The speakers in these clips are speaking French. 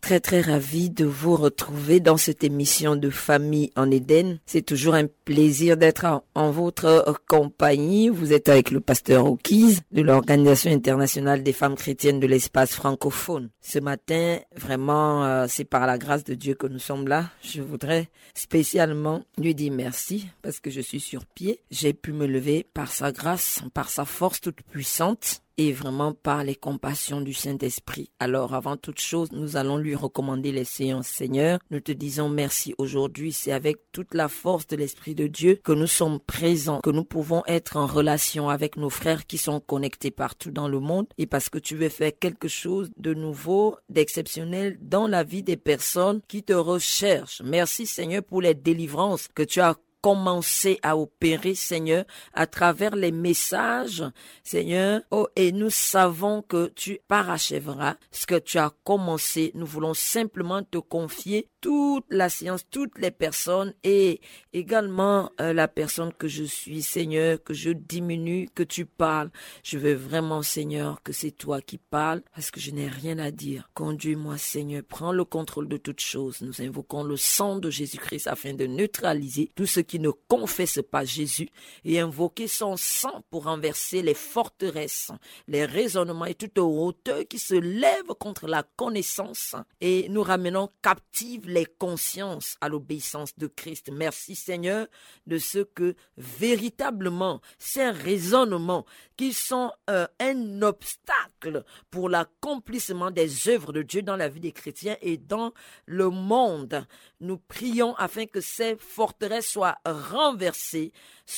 très très ravie de vous retrouver dans cette émission de Famille en Éden. C'est toujours un plaisir d'être en votre compagnie. Vous êtes avec le pasteur O'Keys de l'Organisation internationale des femmes chrétiennes de l'espace francophone. Ce matin, vraiment, c'est par la grâce de Dieu que nous sommes là. Je voudrais spécialement lui dire merci parce que je suis sur pied. J'ai pu me lever par sa grâce, par sa force toute puissante, et vraiment par les compassions du Saint-Esprit. Alors, avant toute chose, nous allons lui recommander les séances. Seigneur, nous te disons merci aujourd'hui. C'est avec toute la force de l'Esprit de Dieu que nous sommes présents, que nous pouvons être en relation avec nos frères qui sont connectés partout dans le monde, et parce que tu veux faire quelque chose de nouveau, d'exceptionnel dans la vie des personnes qui te recherchent. Merci, Seigneur, pour les délivrances que tu as commencer à opérer, Seigneur, à travers les messages, Seigneur. Oh, et nous savons que tu parachèveras ce que tu as commencé. Nous voulons simplement te confier toute la science, toutes les personnes et également la personne que je suis, Seigneur, que je diminue, que tu parles. Je veux vraiment, Seigneur, que c'est toi qui parles parce que je n'ai rien à dire. Conduis-moi, Seigneur, prends le contrôle de toutes choses. Nous invoquons le sang de Jésus-Christ afin de neutraliser tout ce qui ne confesse pas Jésus et invoquer son sang pour renverser les forteresses, les raisonnements et toute hauteur qui se lève contre la connaissance, et nous ramenons captives les consciences à l'obéissance de Christ. Merci, Seigneur, de ce que véritablement ces raisonnements qui sont un obstacle pour l'accomplissement des œuvres de Dieu dans la vie des chrétiens et dans le monde. Nous prions afin que ces forteresses soient renversées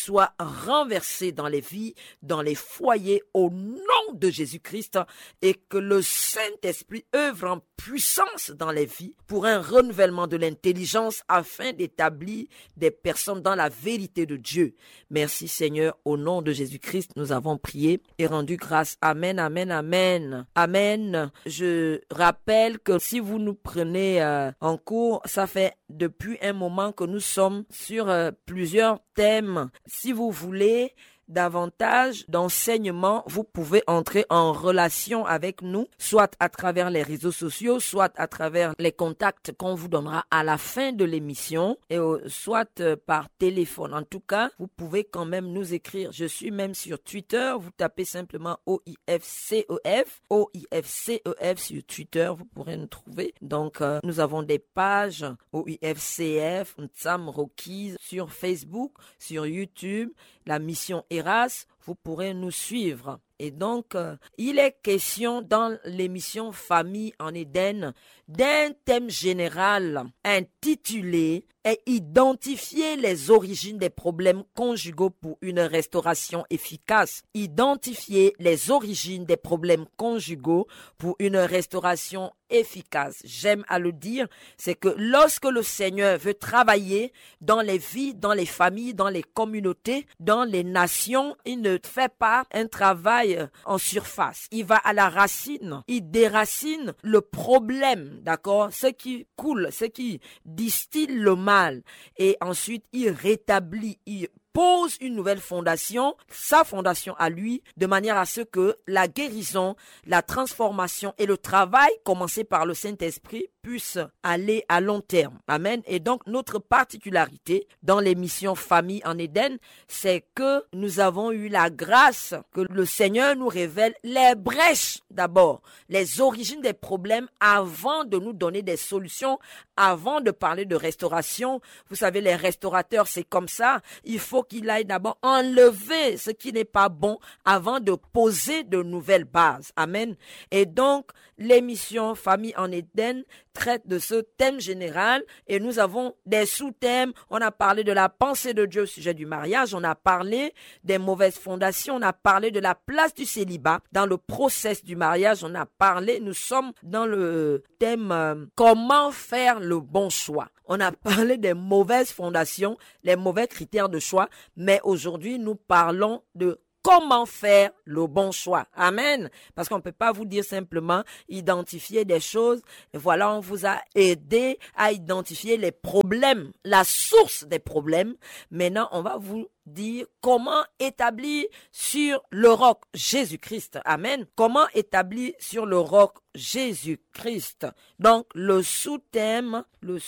dans les vies, dans les foyers, au nom de Jésus-Christ, et que le Saint-Esprit œuvre en puissance dans les vies pour un renouvellement de l'intelligence afin d'établir des personnes dans la vérité de Dieu. Merci, Seigneur, au nom de Jésus-Christ, nous avons prié et rendu grâce. Amen, amen, amen. Amen. Je rappelle que si vous nous prenez en cours, ça fait depuis un moment que nous sommes sur plusieurs thèmes. Si vous voulez davantage d'enseignements, vous pouvez entrer en relation avec nous, soit à travers les réseaux sociaux, soit à travers les contacts qu'on vous donnera à la fin de l'émission, et soit par téléphone. En tout cas, vous pouvez quand même nous écrire. Je suis même sur Twitter. Vous tapez simplement OIFCEF sur Twitter, vous pourrez nous trouver. Donc, nous avons des pages OIFCF, Ntsam Rokiz sur Facebook, sur YouTube, la mission Eras, vous pourrez nous suivre. Et donc, il est question dans l'émission Famille en Éden d'un thème général intitulé « Identifier les origines des problèmes conjugaux pour une restauration efficace ». Identifier les origines des problèmes conjugaux pour une restauration efficace. J'aime à le dire, c'est que lorsque le Seigneur veut travailler dans les vies, dans les familles, dans les communautés, dans les nations, il ne fait pas un travail en surface. Il va à la racine, il déracine le problème, d'accord? Ce qui coule, ce qui distille le mal, et ensuite il rétablit, il pose une nouvelle fondation, sa fondation à lui, de manière à ce que la guérison, la transformation et le travail commencé par le Saint-Esprit puissent aller à long terme. Amen. Et donc, notre particularité dans l'émission Famille en Éden, c'est que nous avons eu la grâce que le Seigneur nous révèle les brèches d'abord, les origines des problèmes avant de nous donner des solutions, avant de parler de restauration. Vous savez, les restaurateurs, c'est comme ça. Il faut qu'il aille d'abord enlever ce qui n'est pas bon avant de poser de nouvelles bases. Amen. Et donc, l'émission Famille en Éden traite de ce thème général et nous avons des sous-thèmes. On a parlé de la pensée de Dieu au sujet du mariage, on a parlé des mauvaises fondations, on a parlé de la place du célibat dans le process du mariage, on a parlé, nous sommes dans le thème comment faire le bon choix. On a parlé des mauvaises fondations, les mauvais critères de choix, mais aujourd'hui nous parlons de comment faire le bon choix. Amen. Parce qu'on ne peut pas vous dire simplement identifier des choses. Et voilà, on vous a aidé à identifier les problèmes, la source des problèmes. Maintenant, on va vous dire comment établir sur le roc Jésus-Christ. Amen. Comment établir sur le roc Jésus-Christ. Donc, le sous-thème,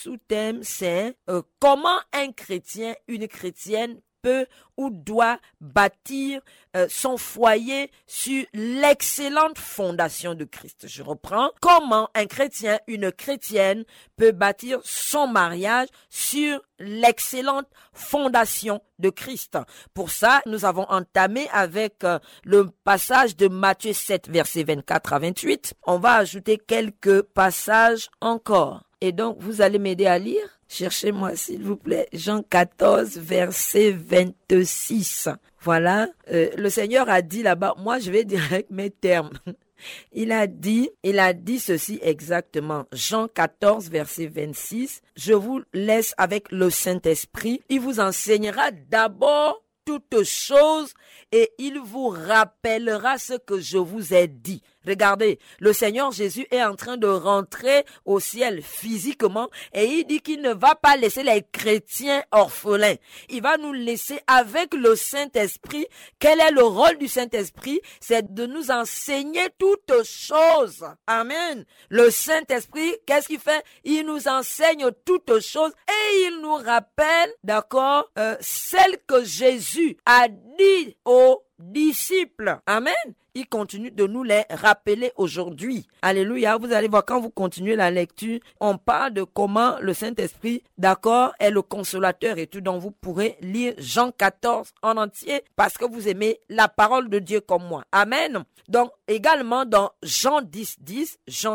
c'est comment un chrétien, une chrétienne peut ou doit bâtir son foyer sur l'excellente fondation de Christ. Je reprends. Comment un chrétien, une chrétienne peut bâtir son mariage sur l'excellente fondation de Christ. Pour ça, nous avons entamé avec le passage de Matthieu 7, versets 24 à 28. On va ajouter quelques passages encore. Et donc, vous allez m'aider à lire? Cherchez-moi, s'il vous plaît, Jean 14, verset 26. Voilà, le Seigneur a dit là-bas, moi je vais dire avec mes termes. Il a dit ceci exactement. Jean 14, verset 26. Je vous laisse avec le Saint-Esprit. Il vous enseignera d'abord toutes choses et il vous rappellera ce que je vous ai dit. Regardez, le Seigneur Jésus est en train de rentrer au ciel physiquement et il dit qu'il ne va pas laisser les chrétiens orphelins. Il va nous laisser avec le Saint-Esprit. Quel est le rôle du Saint-Esprit? C'est de nous enseigner toutes choses. Amen. Le Saint-Esprit, qu'est-ce qu'il fait? Il nous enseigne toutes choses et il nous rappelle, d'accord, celle que Jésus a dit aux disciples. Amen. Il continue de nous les rappeler aujourd'hui. Alléluia. Vous allez voir, quand vous continuez la lecture, on parle de comment le Saint-Esprit, d'accord, est le consolateur et tout. Donc, vous pourrez lire Jean 14 en entier parce que vous aimez la parole de Dieu comme moi. Amen. Donc, également dans Jean 10,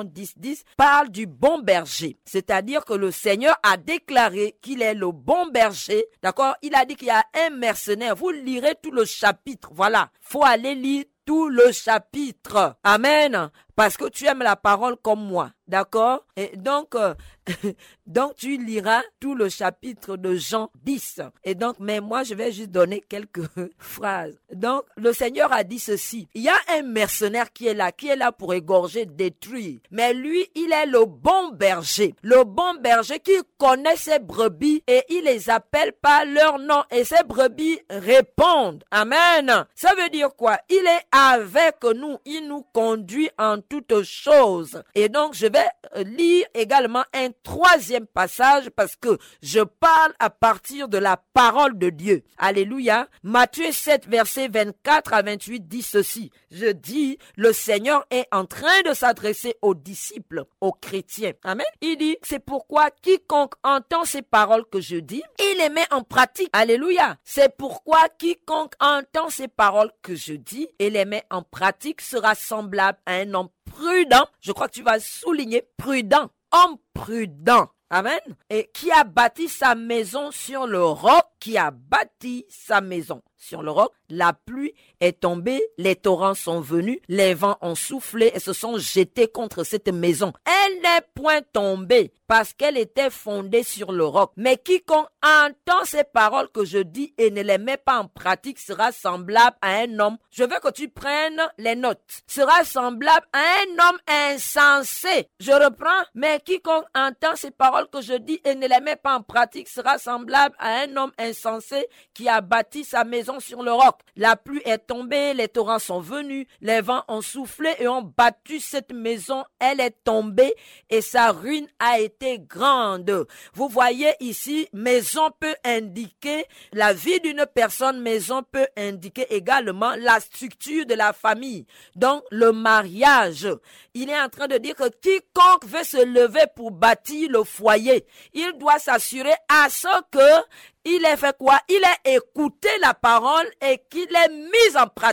parle du bon berger. C'est-à-dire que le Seigneur a déclaré qu'il est le bon berger. D'accord? Il a dit qu'il y a un mercenaire. Vous lirez tout le chapitre. Voilà. Faut aller lire tout le chapitre. Amen. Parce que tu aimes la parole comme moi. D'accord? Et donc, donc tu liras tout le chapitre de Jean 10. Et donc, mais moi, je vais juste donner quelques phrases. Donc, le Seigneur a dit ceci. Il y a un mercenaire qui est là pour égorger, détruire. Mais lui, il est le bon berger. Le bon berger qui connaît ses brebis et il les appelle par leur nom. Et ses brebis répondent. Amen. Ça veut dire quoi? Il est avec nous. Il nous conduit en toutes choses. Et donc, je vais lire également un troisième passage parce que je parle à partir de la parole de Dieu. Alléluia. Matthieu 7, verset 24 à 28 dit ceci. Je dis, le Seigneur est en train de s'adresser aux disciples, aux chrétiens. Amen. Il dit, c'est pourquoi quiconque entend ces paroles que je dis, il les met en pratique. Alléluia. C'est pourquoi quiconque entend ces paroles que je dis et les met en pratique sera semblable à un homme prudent. Je crois que tu vas souligner prudent. Homme prudent. Amen. Et qui a bâti sa maison sur le roc, qui a bâti sa maison sur le roc. La pluie est tombée, les torrents sont venus, les vents ont soufflé et se sont jetés contre cette maison. Elle n'est point tombée parce qu'elle était fondée sur le roc. Mais quiconque entend ces paroles que je dis et ne les met pas en pratique sera semblable à un homme. Je veux que tu prennes les notes. Sera semblable à un homme insensé. Je reprends. Mais quiconque entend ces paroles que je dis et ne les met pas en pratique sera semblable à un homme insensé qui a bâti sa maison sur le roc. La pluie est tombée, les torrents sont venus, les vents ont soufflé et ont battu cette maison. Elle est tombée et sa ruine a été grande. Vous voyez ici, maison peut indiquer la vie d'une personne, maison peut indiquer également la structure de la famille. Donc, le mariage. Il est en train de dire que quiconque veut se lever pour bâtir le foyer, il doit s'assurer à ce que il ait fait quoi? Il a écouté la parole et qu'il ait mis en pratique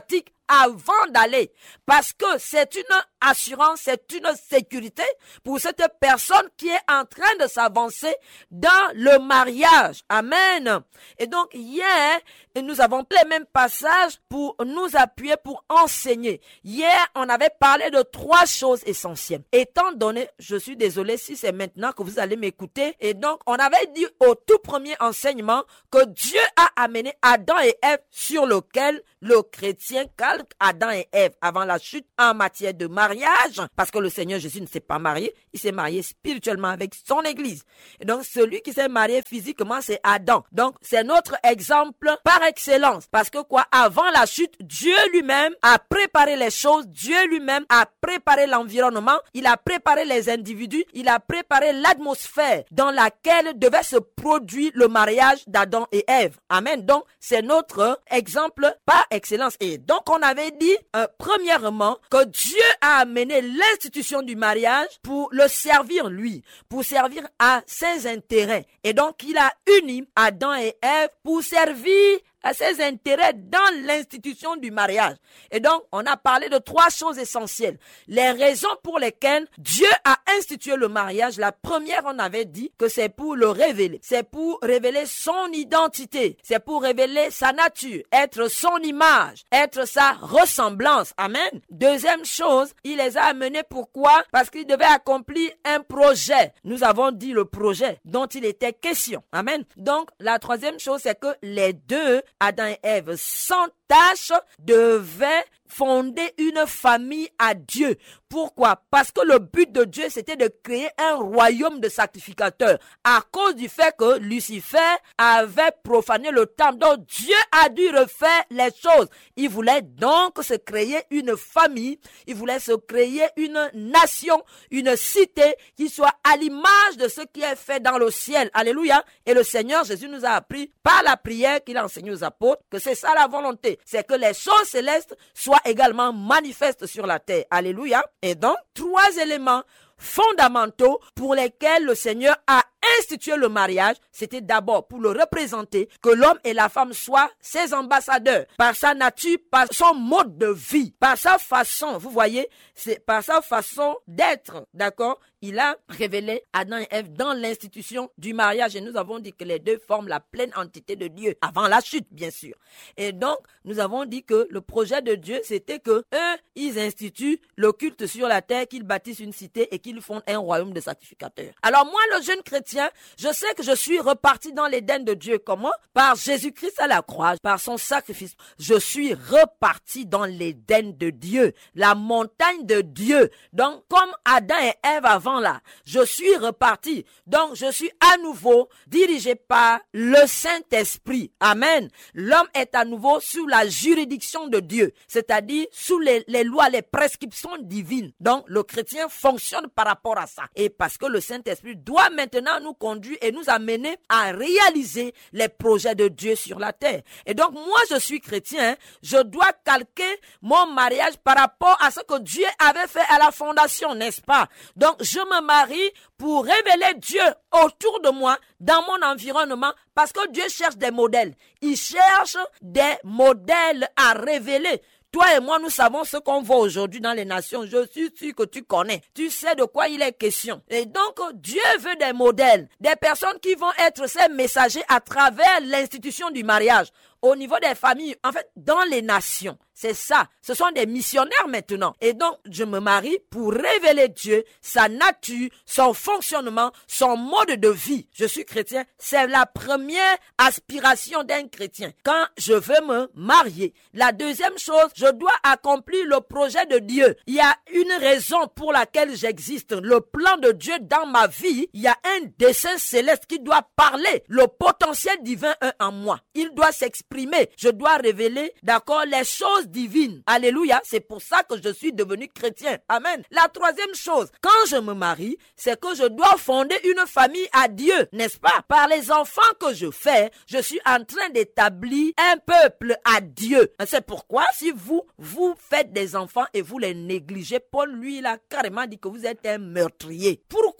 avant d'aller. Parce que c'est une assurance, c'est une sécurité pour cette personne qui est en train de s'avancer dans le mariage. Amen. Et donc, hier, nous avons pris les mêmes passages pour nous appuyer, pour enseigner. Hier, on avait parlé de 3 choses essentielles. Étant donné, je suis désolé si c'est maintenant que vous allez m'écouter. Et donc, on avait dit au tout premier enseignement que Dieu a amené Adam et Ève sur lequel le chrétien calque Adam et Ève avant la chute en matière de mariage. Parce que le Seigneur Jésus ne s'est pas marié. Il s'est marié spirituellement avec son église. Et donc, celui qui s'est marié physiquement, c'est Adam. Donc, c'est notre exemple par excellence. Parce que quoi? Avant la chute, Dieu lui-même a préparé les choses. Dieu lui-même a préparé l'environnement. Il a préparé les individus. Il a préparé l'atmosphère dans laquelle devait se produire le mariage d'Adam et Ève. Amen. Donc, c'est notre exemple par excellence. Et donc, on avait dit, premièrement, que Dieu a amené l'institution du mariage pour le servir lui, pour servir à ses intérêts. Et donc, il a uni Adam et Ève pour servir à ses intérêts dans l'institution du mariage. Et donc, on a parlé de 3 choses essentielles. Les raisons pour lesquelles Dieu a institué le mariage. La première, on avait dit que c'est pour le révéler. C'est pour révéler son identité. C'est pour révéler sa nature, être son image, être sa ressemblance. Amen. Deuxième chose, il les a amenés pourquoi? Parce qu'il devait accomplir un projet. Nous avons dit le projet dont il était question. Amen. Donc, la troisième chose, c'est que les deux, Adam et Ève, sans tâche, devaient fonder une famille à Dieu. Pourquoi? Parce que le but de Dieu, c'était de créer un royaume de sacrificateurs. À cause du fait que Lucifer avait profané le temple. Donc Dieu a dû refaire les choses. Il voulait donc se créer une famille. Il voulait se créer une nation, une cité qui soit à l'image de ce qui est fait dans le ciel. Alléluia. Et le Seigneur Jésus nous a appris par la prière qu'il a enseignée aux apôtres que c'est ça la volonté. C'est que les choses célestes soient également manifestes sur la terre. Alléluia. Et donc, 3 éléments fondamentaux pour lesquels le Seigneur a institué le mariage, c'était d'abord pour le représenter, que l'homme et la femme soient ses ambassadeurs, par sa nature, par son mode de vie, par sa façon, vous voyez, c'est par sa façon d'être, d'accord? Il a révélé Adam et Ève dans l'institution du mariage et nous avons dit que les deux forment la pleine entité de Dieu, avant la chute, bien sûr. Et donc, nous avons dit que le projet de Dieu, c'était que eux, ils instituent le culte sur la terre, qu'ils bâtissent une cité et qu'ils fondent un royaume de sacrificateurs. Alors moi, le jeune chrétien, je sais que je suis reparti dans l'Éden de Dieu. Comment? Par Jésus-Christ à la croix, par son sacrifice. Je suis reparti dans l'Éden de Dieu, la montagne de Dieu. Donc, comme Adam et Ève avant là, je suis reparti. Donc, je suis à nouveau dirigé par le Saint-Esprit. Amen. L'homme est à nouveau sous la juridiction de Dieu, c'est-à-dire sous les lois, les prescriptions divines. Donc, le chrétien fonctionne par rapport à ça. Et parce que le Saint-Esprit doit maintenant nous conduire et nous amener à réaliser les projets de Dieu sur la terre. Et donc, moi, je suis chrétien, je dois calquer mon mariage par rapport à ce que Dieu avait fait à la fondation, n'est-ce pas? Donc, je me marie pour révéler Dieu autour de moi, dans mon environnement, parce que Dieu cherche des modèles. Il cherche des modèles à révéler. Toi et moi, nous savons ce qu'on voit aujourd'hui dans les nations. Je suis sûr que tu connais. Tu sais de quoi il est question. Et donc, Dieu veut des modèles, des personnes qui vont être ses messagers à travers l'institution du mariage. Au niveau des familles, en fait, dans les nations. C'est ça. Ce sont des missionnaires maintenant. Et donc, je me marie pour révéler Dieu, sa nature, son fonctionnement, son mode de vie. Je suis chrétien. C'est la première aspiration d'un chrétien. Quand je veux me marier. La deuxième chose, je dois accomplir le projet de Dieu. Il y a une raison pour laquelle j'existe. Le plan de Dieu dans ma vie, il y a un dessein céleste qui doit parler. Le potentiel divin est en moi. Il doit s'exprimer. Je dois révéler, d'accord, les choses divines. Alléluia. C'est pour ça que je suis devenu chrétien. Amen. La troisième chose, quand je me marie, c'est que je dois fonder une famille à Dieu, n'est-ce pas? Par les enfants que je fais, je suis en train d'établir un peuple à Dieu. C'est pourquoi si vous faites des enfants et vous les négligez, Paul, lui, il a carrément dit que vous êtes un meurtrier. Pourquoi?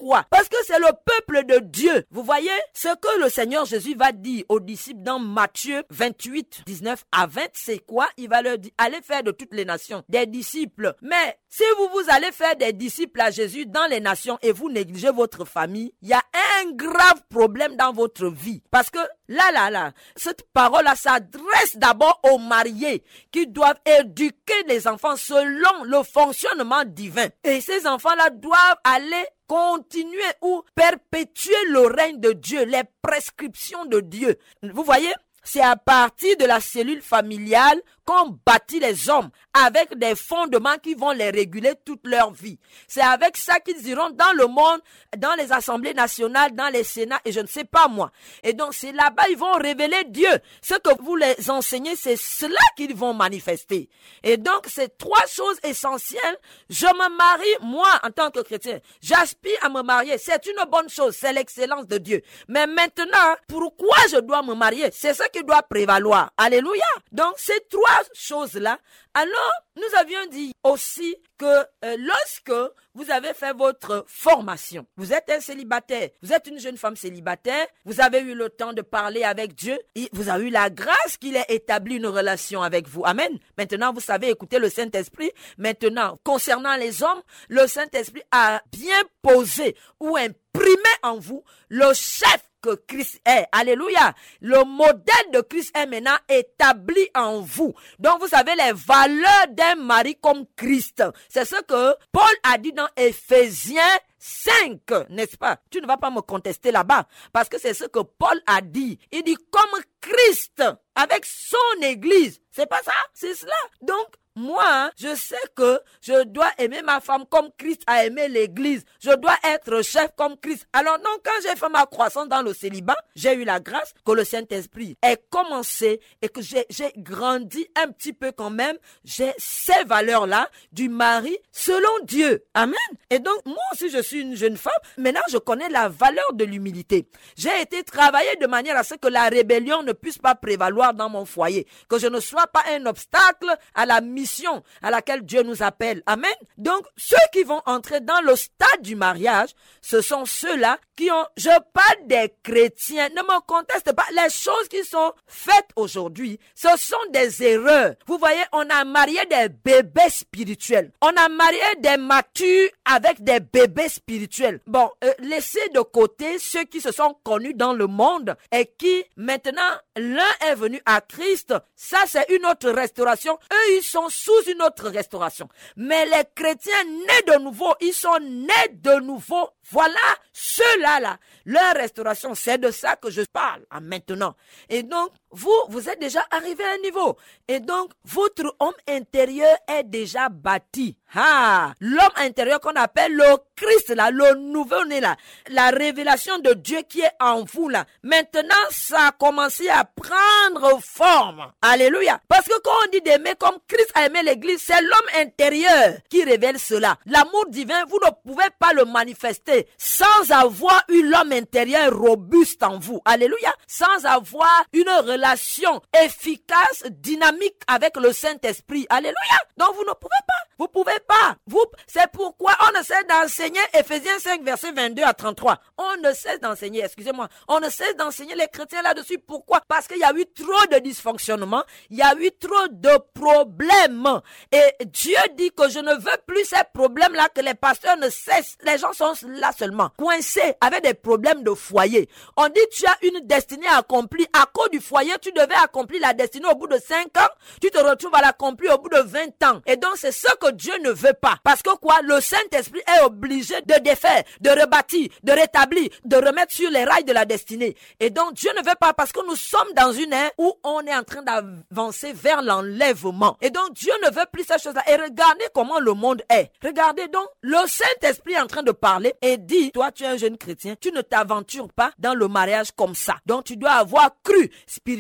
Pourquoi? Parce que c'est le peuple de Dieu. Vous voyez ce que le Seigneur Jésus va dire aux disciples dans Matthieu 28, 19 à 20, c'est quoi? Il va leur dire, allez faire de toutes les nations des disciples. Mais si vous allez faire des disciples à Jésus dans les nations et vous négligez votre famille, il y a un grave problème dans votre vie. Parce que là, cette parole-là s'adresse d'abord aux mariés qui doivent éduquer les enfants selon le fonctionnement divin. Et ces enfants-là doivent aller continuer ou perpétuer le règne de Dieu, les prescriptions de Dieu. Vous voyez? C'est à partir de la cellule familiale qu'on bâtit les hommes avec des fondements qui vont les réguler toute leur vie. C'est avec ça qu'ils iront dans le monde, dans les assemblées nationales, dans les sénats et je ne sais pas moi. Et donc c'est là-bas ils vont révéler Dieu. Ce que vous les enseignez, c'est cela qu'ils vont manifester. Et donc c'est trois choses essentielles. Je me marie, moi en tant que chrétien, j'aspire à me marier. C'est une bonne chose, c'est l'excellence de Dieu. Mais maintenant, pourquoi je dois me marier? C'est ça qui doit prévaloir. Alléluia. Donc ces trois choses-là. Alors, nous avions dit aussi que lorsque vous avez fait votre formation, vous êtes un célibataire, vous êtes une jeune femme célibataire, vous avez eu le temps de parler avec Dieu, et vous avez eu la grâce qu'il ait établi une relation avec vous. Amen. Maintenant, vous savez écouter le Saint-Esprit. Maintenant, concernant les hommes, le Saint-Esprit a bien posé ou imprimé en vous le chef que Christ est. Alléluia. Le modèle de Christ est maintenant établi en vous. Donc vous avez les valeurs d'un mari comme Christ. C'est ce que Paul a dit dans Éphésiens 5, n'est-ce pas? Tu ne vas pas me contester là-bas parce que c'est ce que Paul a dit. Il dit comme Christ avec son église. C'est pas ça? C'est cela. Donc moi, je sais que je dois aimer ma femme comme Christ a aimé l'église. Je dois être chef comme Christ. Alors donc, quand j'ai fait ma croissance dans le célibat, j'ai eu la grâce que le Saint-Esprit ait commencé et que j'ai grandi un petit peu quand même. J'ai ces valeurs-là du mari selon Dieu. Amen. Et donc, moi aussi, je suis une jeune femme. Maintenant, je connais la valeur de l'humilité. J'ai été travaillé de manière à ce que la rébellion ne puisse pas prévaloir dans mon foyer. Que je ne sois pas un obstacle à la mission à laquelle Dieu nous appelle. Amen. Donc, ceux qui vont entrer dans le stade du mariage, ce sont ceux-là qui ont, je parle des chrétiens, ne me conteste pas, les choses qui sont faites aujourd'hui, ce sont des erreurs. Vous voyez, on a marié des bébés spirituels. On a marié des matures avec des bébés spirituels. Bon, laissez de côté ceux qui se sont connus dans le monde et qui, maintenant, l'un est venu à Christ. Ça, c'est une autre restauration. Eux, ils sont sous une autre restauration. Mais les chrétiens nés de nouveau, ils sont nés de nouveau. Voilà, ceux-là, leur restauration, c'est de ça que je parle maintenant. Et donc, vous êtes déjà arrivé à un niveau. Et donc, votre homme intérieur est déjà bâti. L'homme intérieur qu'on appelle le Christ, le nouveau-né, la révélation de Dieu qui est en vous, Maintenant, ça a commencé à prendre forme. Alléluia. Parce que quand on dit d'aimer comme Christ a aimé l'église, c'est l'homme intérieur qui révèle cela. L'amour divin, vous ne pouvez pas le manifester sans avoir eu l'homme intérieur robuste en vous. Alléluia. Sans avoir une relation efficace, dynamique avec le Saint-Esprit. Alléluia. Donc vous ne pouvez pas. Vous pouvez pas. C'est pourquoi on ne cesse d'enseigner Éphésiens 5, verset 22 à 33. On ne cesse d'enseigner, on ne cesse d'enseigner les chrétiens là-dessus. Pourquoi? Parce qu'il y a eu trop de dysfonctionnements, il y a eu trop de problèmes. Et Dieu dit que je ne veux plus ces problèmes-là, que les pasteurs ne cessent. Les gens sont là seulement, coincés avec des problèmes de foyer. On dit tu as une destinée accomplie. À cause du foyer, tu devais accomplir la destinée au bout de 5 ans. Tu te retrouves à l'accomplir au bout de 20 ans. Et donc c'est ce que Dieu ne veut pas. Parce que quoi? Le Saint-Esprit est obligé de défaire, de rebâtir, de rétablir, de remettre sur les rails de la destinée. Et donc Dieu ne veut pas, parce que nous sommes dans une ère où on est en train d'avancer vers l'enlèvement. Et donc Dieu ne veut plus ces choses-là. Et regardez comment le monde est. Regardez donc, le Saint-Esprit est en train de parler et dit, toi tu es un jeune chrétien, tu ne t'aventures pas dans le mariage comme ça. Donc tu dois avoir cru spirituellement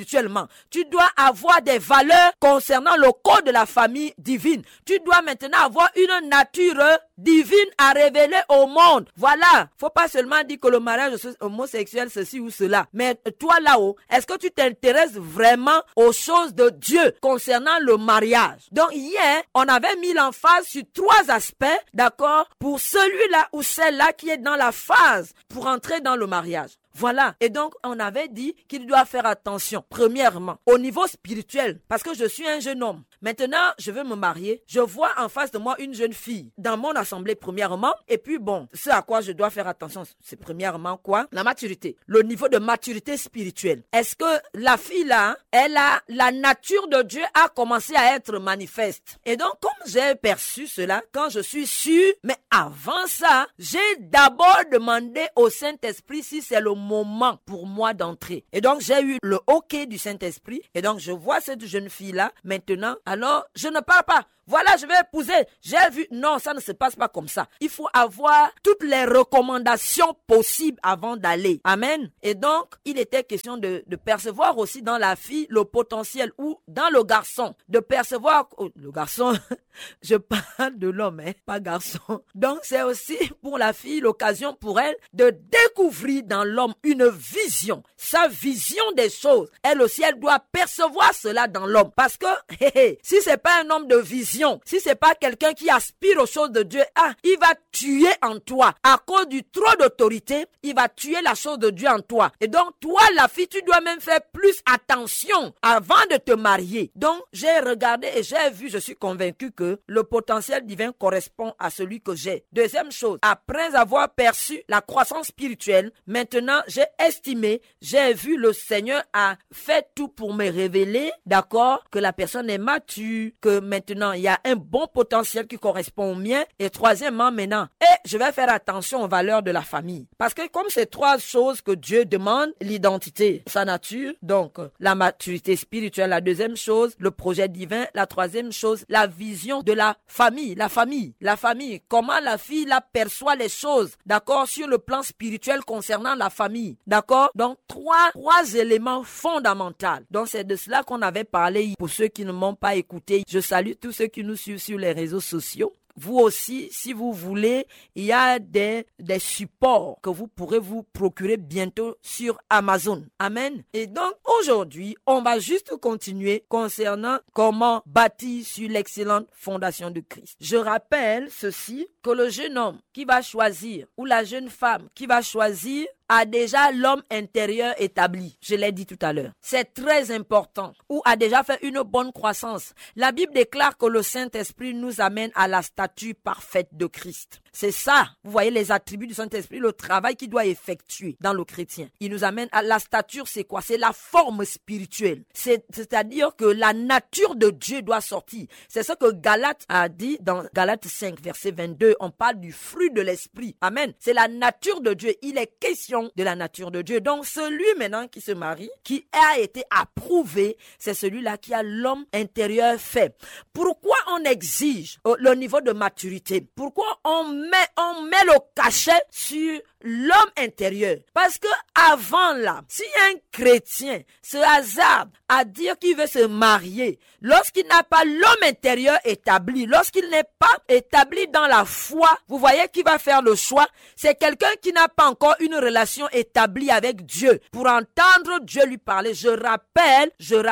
spirituellement. Tu dois avoir des valeurs concernant le code de la famille divine. Tu dois maintenant avoir une nature divine à révéler au monde. Voilà. Faut pas seulement dire que le mariage homosexuel, ceci ou cela. Mais toi là-haut, est-ce que tu t'intéresses vraiment aux choses de Dieu concernant le mariage? Donc hier, on avait mis l'emphase sur 3 aspects, d'accord, pour celui-là ou celle-là qui est dans la phase pour entrer dans le mariage. Voilà. Et donc, on avait dit qu'il doit faire attention, premièrement, au niveau spirituel, parce que je suis un jeune homme. Maintenant, je veux me marier. Je vois en face de moi une jeune fille dans mon assemblée, premièrement. Et puis, bon, ce à quoi je dois faire attention, c'est premièrement quoi? La maturité. Le niveau de maturité spirituelle. Est-ce que la fille là, elle a la nature de Dieu a commencé à être manifeste? Et donc, comme j'ai perçu cela, quand je suis sûr, mais avant ça, j'ai d'abord demandé au Saint-Esprit si c'est le moment pour moi d'entrer. Et donc, j'ai eu le OK du Saint-Esprit. Et donc, je vois cette jeune fille-là. Maintenant, alors, je ne parle pas. Voilà, je vais épouser. J'ai vu. Non, ça ne se passe pas comme ça. Il faut avoir toutes les recommandations possibles avant d'aller. Amen. Et donc, il était question de percevoir aussi dans la fille le potentiel ou dans le garçon. De percevoir... Oh, le garçon, je parle de l'homme, pas garçon. Donc, c'est aussi pour la fille l'occasion pour elle de découvrir dans l'homme une vision. Sa vision des choses. Elle aussi, elle doit percevoir cela dans l'homme. Parce que, si c'est pas un homme de vision, si c'est pas quelqu'un qui aspire aux choses de Dieu, il va tuer en toi. À cause du trop d'autorité, il va tuer la chose de Dieu en toi. Et donc, toi, la fille, tu dois même faire plus attention avant de te marier. Donc, j'ai regardé et j'ai vu, je suis convaincu que le potentiel divin correspond à celui que j'ai. Deuxième chose, après avoir perçu la croissance spirituelle, maintenant, j'ai estimé, j'ai vu le Seigneur a fait tout pour me révéler, d'accord, que la personne est mature, que maintenant, il y a un bon potentiel qui correspond au mien. Et troisièmement, maintenant, je vais faire attention aux valeurs de la famille. Parce que comme c'est 3 choses que Dieu demande, l'identité, sa nature, donc la maturité spirituelle, la deuxième chose, le projet divin, la troisième chose, la vision de la famille, la famille, comment la fille la perçoit les choses, d'accord, sur le plan spirituel concernant la famille, d'accord. Donc, trois éléments fondamentaux. Donc, c'est de cela qu'on avait parlé. Pour ceux qui ne m'ont pas écouté, je salue tous ceux qui nous suivent sur les réseaux sociaux. Vous aussi, si vous voulez, il y a des supports que vous pourrez vous procurer bientôt sur Amazon. Amen. Et donc, aujourd'hui, on va juste continuer concernant comment bâtir sur l'excellente fondation de Christ. Je rappelle ceci, que le jeune homme qui va choisir ou la jeune femme qui va choisir a déjà l'homme intérieur établi. Je l'ai dit tout à l'heure. C'est très important. Ou a déjà fait une bonne croissance. La Bible déclare que le Saint-Esprit nous amène à la stature parfaite de Christ. C'est ça. Vous voyez les attributs du Saint-Esprit, le travail qu'il doit effectuer dans le chrétien. Il nous amène à la stature, c'est quoi? C'est la forme spirituelle. C'est-à-dire que la nature de Dieu doit sortir. C'est ce que Galate a dit dans Galate 5, verset 22. On parle du fruit de l'esprit. Amen. C'est la nature de Dieu. Il est question de la nature de Dieu. Donc, celui maintenant qui se marie, qui a été approuvé, c'est celui-là qui a l'homme intérieur fait. Pourquoi on exige le niveau de maturité? Pourquoi on met le cachet sur l'homme intérieur? Parce que avant là, si un chrétien se hasarde à dire qu'il veut se marier, lorsqu'il n'a pas l'homme intérieur établi, lorsqu'il n'est pas établi dans la foi, vous voyez qui va faire le choix? C'est quelqu'un qui n'a pas encore une relation établie avec Dieu pour entendre Dieu lui parler. Je rappelle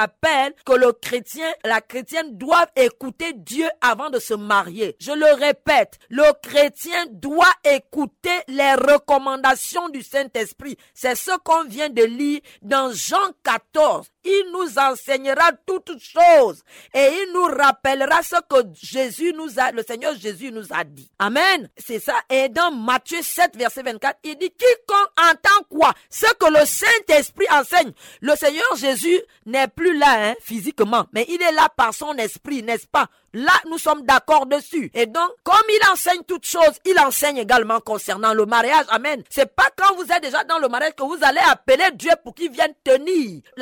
que le chrétien, la chrétienne doivent écouter Dieu avant de se marier. Je le répète, le chrétien doit écouter les recommandations du Saint-Esprit. C'est ce qu'on vient de lire dans Jean 14. Il nous enseignera toutes choses et il nous rappellera ce que le Seigneur Jésus nous a dit. Amen. C'est ça. Et dans Matthieu 7, verset 24, il dit, quiconque entend quoi? Ce que le Saint-Esprit enseigne. Le Seigneur Jésus n'est plus là, physiquement, mais il est là par son esprit, n'est-ce pas? Là, nous sommes d'accord dessus. Et donc, comme il enseigne toutes choses, il enseigne également concernant le mariage. Amen. C'est pas quand vous êtes déjà dans le mariage que vous allez appeler Dieu pour qu'il vienne tenir la chandelle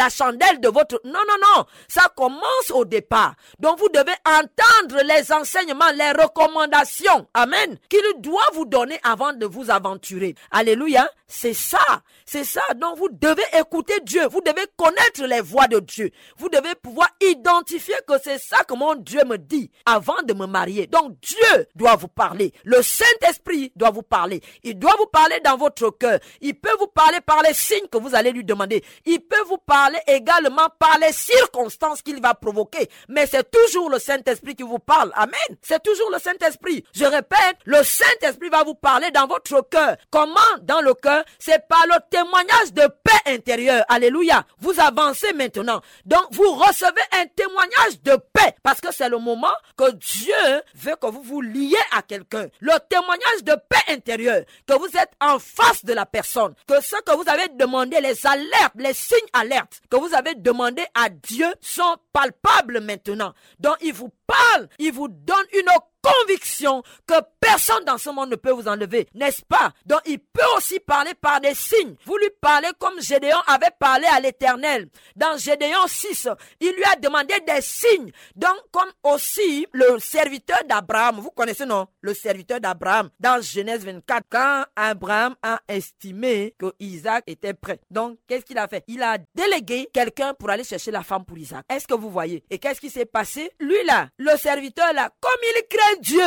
l'appel de votre... Non, non, non. Ça commence au départ. Donc, vous devez entendre les enseignements, les recommandations. Amen. Qu'il doit vous donner avant de vous aventurer. Alléluia. C'est ça. C'est ça. Donc, vous devez écouter Dieu. Vous devez connaître les voix de Dieu. Vous devez pouvoir identifier que c'est ça que mon Dieu me dit avant de me marier. Donc, Dieu doit vous parler. Le Saint-Esprit doit vous parler. Il doit vous parler dans votre cœur. Il peut vous parler par les signes que vous allez lui demander. Il peut vous parler également par les circonstances qu'il va provoquer. Mais c'est toujours le Saint-Esprit qui vous parle. Amen. C'est toujours le Saint-Esprit. Je répète, le Saint-Esprit va vous parler dans votre cœur. Comment dans le cœur? C'est par le témoignage de paix intérieure. Alléluia. Vous avancez maintenant. Donc, vous recevez un témoignage de paix. Parce que c'est le moment que Dieu veut que vous vous liez à quelqu'un. Le témoignage de paix intérieure. Que vous êtes en face de la personne. Que ce que vous avez demandé, les alertes, les signes alertes que vous avez demandé à Dieu sont palpables maintenant. Donc, il vous parle, il vous donne une conviction que personne dans ce monde ne peut vous enlever, n'est-ce pas? Donc il peut aussi parler par des signes. Vous lui parlez comme Gédéon avait parlé à l'Éternel. Dans Gédéon 6, il lui a demandé des signes. Donc comme aussi le serviteur d'Abraham, vous connaissez non? Le serviteur d'Abraham, dans Genèse 24, quand Abraham a estimé que Isaac était prêt. Donc qu'est-ce qu'il a fait? Il a délégué quelqu'un pour aller chercher la femme pour Isaac. Est-ce que vous voyez? Et qu'est-ce qui s'est passé? Lui là, le serviteur là, comme il craint Dieu.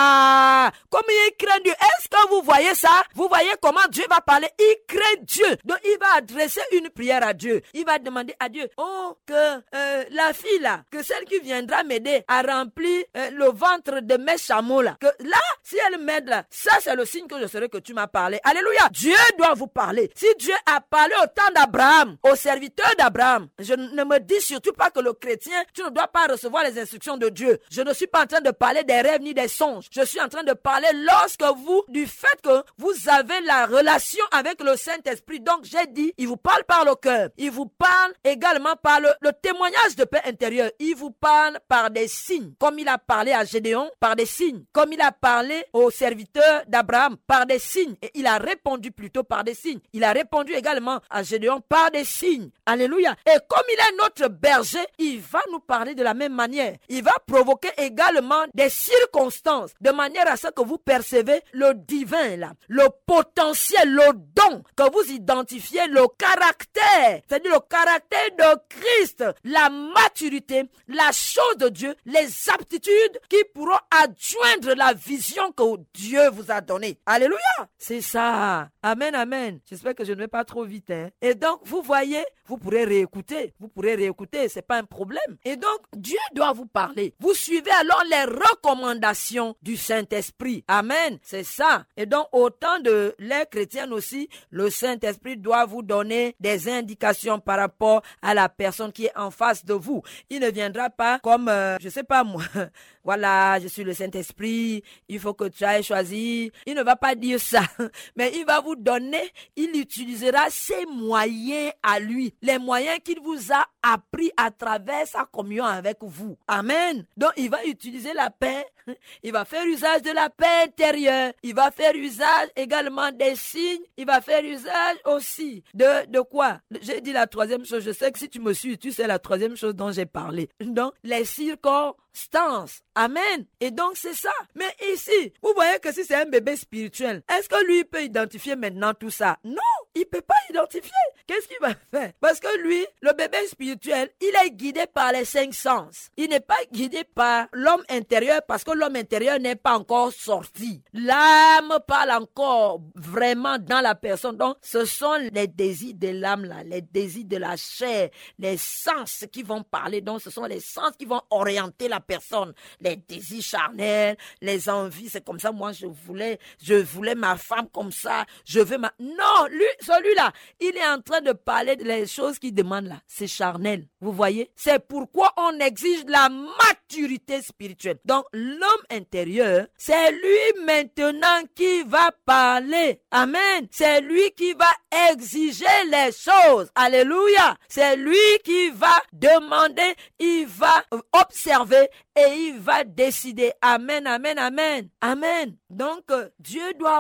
Comme il craint Dieu. Est-ce que vous voyez ça? Vous voyez comment Dieu va parler? Il craint Dieu. Donc il va adresser une prière à Dieu. Il va demander à Dieu, oh, que la fille là, que celle qui viendra m'aider à remplir le ventre de mes chameaux là, que là, si elle m'aide là, ça c'est le signe que je saurai que tu m'as parlé. Alléluia. Dieu doit vous parler. Si Dieu a parlé au temps d'Abraham, au serviteur d'Abraham, je ne me dis surtout pas que le chrétien, tu ne dois pas recevoir les instructions de Dieu. Je ne suis pas en train de parler des rêves ni des songes. Je suis en train de parler lorsque vous, du fait que vous avez la relation avec le Saint-Esprit. Donc j'ai dit, il vous parle par le cœur. Il vous parle également par le témoignage de paix intérieure. Il vous parle par des signes. Comme il a parlé à Gédéon, par des signes. Comme il a parlé au serviteur d'Abraham, par des signes. Et il a répondu plutôt par des signes. Il a répondu également à Gédéon par des signes. Alléluia. Et comme il est notre berger, il va nous parler de la même manière. Il va provoquer également des circonstances, de manière à ce que vous percevez le divin là, le potentiel, le don, que vous identifiez le caractère, c'est-à-dire le caractère de Christ, la maturité, la chose de Dieu, les aptitudes qui pourront adjoindre la vision que Dieu vous a donnée. Alléluia. C'est ça. Amen, amen. J'espère que je ne vais pas trop vite. Et donc, vous voyez, vous pourrez réécouter. C'est pas un problème. Et donc, Dieu doit vous parler. Vous suivez alors les recommandations du Saint-Esprit. Amen. C'est ça. Et donc, autant de l'ère chrétienne aussi, le Saint-Esprit doit vous donner des indications par rapport à la personne qui est en face de vous. Il ne viendra pas comme, je sais pas moi, voilà, je suis le Saint-Esprit, il faut que tu ailles choisir. Il ne va pas dire ça, mais il va vous donner, il utilisera ses moyens à lui, les moyens qu'il vous a appris à travers sa communion avec vous. Amen. Donc, il va utiliser la paix. Il va faire usage de la paix intérieure. Il va faire usage également des signes. Il va faire usage aussi de quoi? J'ai dit la troisième chose. Je sais que si tu me suis, tu sais la troisième chose dont j'ai parlé. Donc, les circonstances. Amen. Et donc, c'est ça. Mais ici, vous voyez que si c'est un bébé spirituel, est-ce que lui peut identifier maintenant tout ça? Non, il peut pas identifier. Qu'est-ce qu'il va faire? Parce que lui, le bébé spirituel, il est guidé par les 5 sens. Il n'est pas guidé par l'homme intérieur parce que l'homme intérieur n'est pas encore sorti. L'âme parle encore vraiment dans la personne. Donc, ce sont les désirs de l'âme là, les désirs de la chair, les sens qui vont parler. Donc, ce sont les sens qui vont orienter la personne. Les désirs charnels, les envies, c'est comme ça, moi je voulais ma femme comme ça, je veux ma... Non, lui, celui-là, il est en train de parler des choses qu'il demande là, c'est charnel, vous voyez? C'est pourquoi on exige la maturité spirituelle. Donc, l'homme intérieur, c'est lui maintenant qui va parler. Amen. C'est lui qui va exiger les choses. Alléluia. C'est lui qui va demander, il va observer et il va décider. Amen, amen, amen. Amen. Donc, Dieu doit vous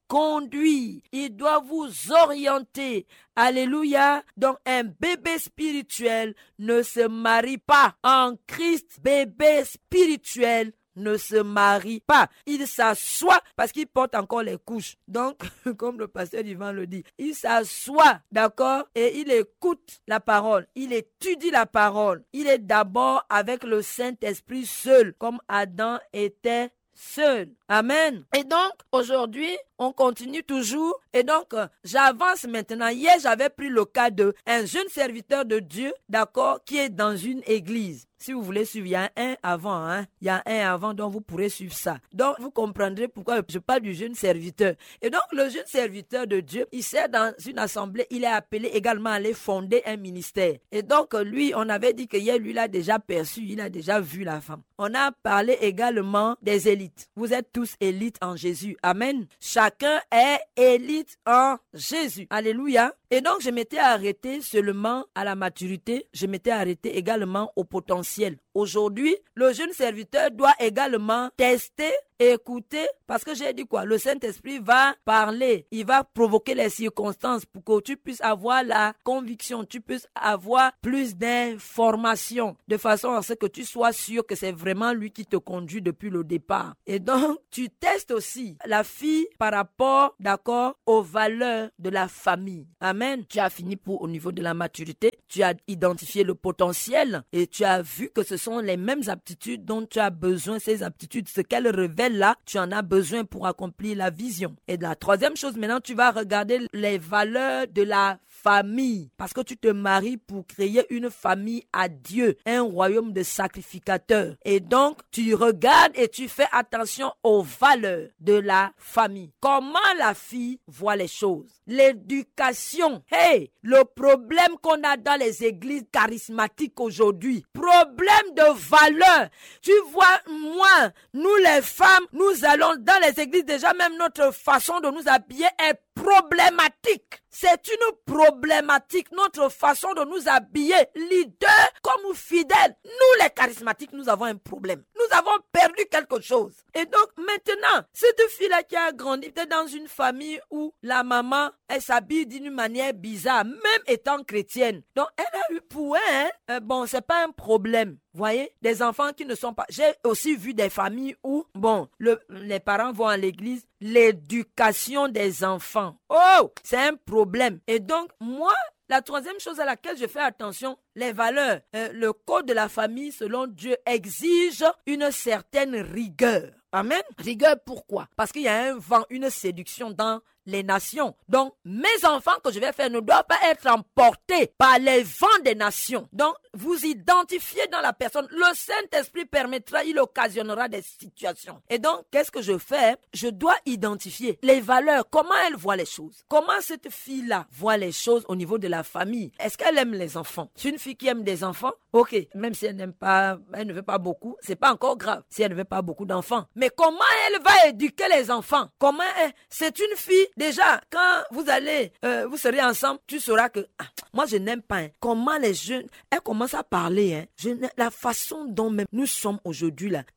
conduire, il doit vous orienter. Alléluia. Donc un bébé spirituel ne se marie pas. En Christ, bébé spirituel ne se marie pas. Il s'assoit parce qu'il porte encore les couches. Donc, comme le pasteur Yvan le dit, il s'assoit, d'accord, et il écoute la parole. Il étudie la parole. Il est d'abord avec le Saint-Esprit seul, comme Adam était seul. Amen. Et donc, aujourd'hui, on continue toujours. Et donc, j'avance maintenant. Hier, j'avais pris le cas d'un jeune serviteur de Dieu, d'accord, qui est dans une église. Si vous voulez suivre, il y a un avant, hein. Il y a un avant, donc vous pourrez suivre ça. Donc, vous comprendrez pourquoi je parle du jeune serviteur. Et donc, le jeune serviteur de Dieu, il sert dans une assemblée. Il est appelé également à aller fonder un ministère. Et donc, lui, on avait dit que hier, lui, il a déjà perçu, il a déjà vu la femme. On a parlé également des élites. Vous êtes tous élites en Jésus. Amen. Chacun est élite en Jésus. Alléluia. Et donc, je m'étais arrêté seulement à la maturité. Je m'étais arrêté également au potentiel. Aujourd'hui, le jeune serviteur doit également tester, écouter, parce que j'ai dit quoi? Le Saint-Esprit va parler, il va provoquer les circonstances pour que tu puisses avoir la conviction, tu puisses avoir plus d'informations, de façon à ce que tu sois sûr que c'est vraiment lui qui te conduit depuis le départ. Et donc, tu testes aussi la fille par rapport, d'accord, aux valeurs de la famille. Amen. Tu as fini au niveau de la maturité, tu as identifié le potentiel et tu as vu que ce sont les mêmes aptitudes dont tu as besoin, ces aptitudes, ce qu'elles révèlent là, tu en as besoin pour accomplir la vision. Et la troisième chose, maintenant, tu vas regarder les valeurs de la famille, parce que tu te maries pour créer une famille à Dieu, un royaume de sacrificateurs. Et donc, tu regardes et tu fais attention aux valeurs de la famille. Comment la fille voit les choses. L'éducation. Hey, le problème qu'on a dans les églises charismatiques aujourd'hui, problème de valeur. Tu vois, moi, nous les femmes, nous allons dans les églises, déjà même notre façon de nous habiller est problématique. C'est une problématique, notre façon de nous habiller, leader comme fidèle. Nous les charismatiques, nous avons un problème. Nous avons perdu quelque chose. Et donc maintenant, cette fille-là qui a grandi peut-être dans une famille où la maman, elle s'habille d'une manière bizarre, même étant chrétienne. Donc elle a eu pour elle, bon, c'est pas un problème. Voyez, des enfants qui ne sont pas... J'ai aussi vu des familles où, bon, les parents vont à l'église, l'éducation des enfants. Oh, c'est un problème. Et donc, moi, la troisième chose à laquelle je fais attention, les valeurs. Le code de la famille, selon Dieu, exige une certaine rigueur. Amen. Rigueur, pourquoi? Parce qu'il y a un vent, une séduction dans les nations. Donc, mes enfants que je vais faire ne doivent pas être emportés par les vents des nations. Donc, vous identifiez dans la personne. Le Saint-Esprit permettra, il occasionnera des situations. Et donc, qu'est-ce que je fais? Je dois identifier les valeurs. Comment elle voit les choses? Comment cette fille-là voit les choses au niveau de la famille? Est-ce qu'elle aime les enfants? C'est une fille qui aime des enfants? Ok, même si elle n'aime pas, elle ne veut pas beaucoup, c'est pas encore grave si elle ne veut pas beaucoup d'enfants. Mais comment elle va éduquer les enfants? Comment c'est une fille, déjà, quand vous allez, vous serez ensemble, tu sauras que, moi je n'aime pas, comment les jeunes, elle commence à parler, la façon dont même nous sommes aujourd'hui là,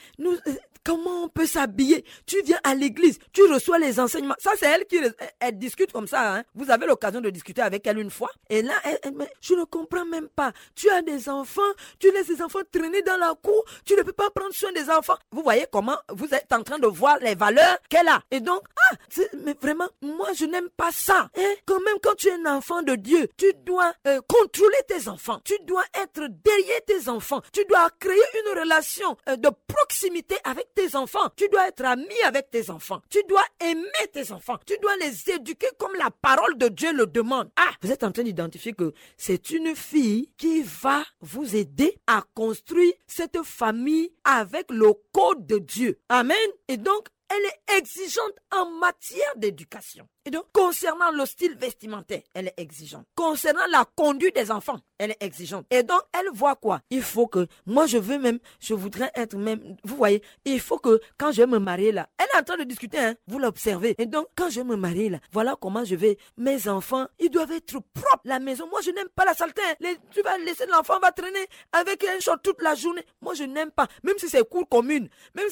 comment on peut s'habiller? Tu viens à l'église, tu reçois les enseignements. Ça, c'est elle qui elle discute comme ça. Vous avez l'occasion de discuter avec elle une fois. Et là, je ne comprends même pas. Tu as des enfants, tu laisses les enfants traîner dans la cour, tu ne peux pas prendre soin des enfants. Vous voyez comment vous êtes en train de voir les valeurs qu'elle a. Et donc, mais vraiment, moi, je n'aime pas ça. Quand même, quand tu es un enfant de Dieu, tu dois contrôler tes enfants. Tu dois être derrière tes enfants. Tu dois créer une relation de proximité avec tes enfants. Tu dois être ami avec tes enfants. Tu dois aimer tes enfants. Tu dois les éduquer comme la parole de Dieu le demande. Vous êtes en train d'identifier que c'est une fille qui va vous aider à construire cette famille avec le code de Dieu. Amen. Et donc, elle est exigeante en matière d'éducation. Et donc, concernant le style vestimentaire, elle est exigeante. Concernant la conduite des enfants, elle est exigeante. Et donc, elle voit quoi? Il faut que, moi je voudrais être même, vous voyez, il faut que quand je vais me marier là, elle est en train de discuter, hein, vous l'observez. Et donc, quand je vais me marier là, voilà comment je vais, mes enfants, ils doivent être propres. La maison, moi je n'aime pas la saleté. Tu vas laisser l'enfant va traîner avec un short toute la journée. Moi je n'aime pas. Même si c'est cour commune,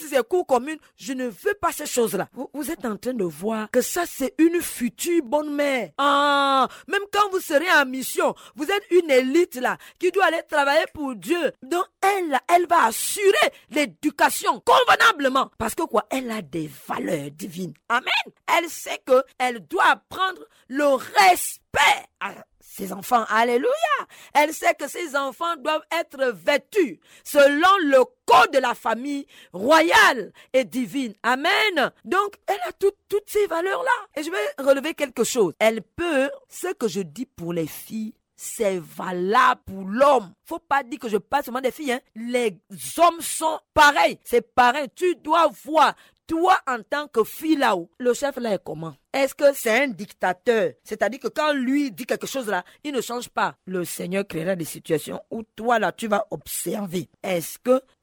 je ne veux pas ces choses-là. Vous êtes en train de voir que ça c'est une future bonne mère. Ah, même quand vous serez en mission, vous êtes une élite là, qui doit aller travailler pour Dieu. Donc elle va assurer l'éducation convenablement. Parce que quoi? Elle a des valeurs divines. Amen. Elle sait que elle doit apprendre le respect à ses enfants. Alléluia. Elle sait que ses enfants doivent être vêtus selon le code de la famille royale et divine. Amen. Donc, elle a toutes ces valeurs-là. Et je vais relever quelque chose. Elle peut, ce que je dis pour les filles, c'est valable pour l'homme. Faut pas dire que je parle seulement des filles, hein. Les hommes sont pareils. C'est pareil. Tu dois voir, toi en tant que fille là-haut, le chef là est comment? Est-ce que c'est un dictateur? C'est-à-dire que quand lui dit quelque chose là, il ne change pas. Le Seigneur créera des situations où toi là, tu vas observer. Est-ce